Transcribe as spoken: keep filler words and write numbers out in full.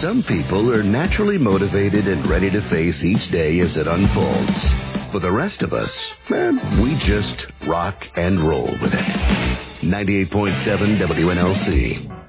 Some people are naturally motivated and ready to face each day as it unfolds. For the rest of us, eh, we just rock and roll with it. ninety-eight point seven W N L C.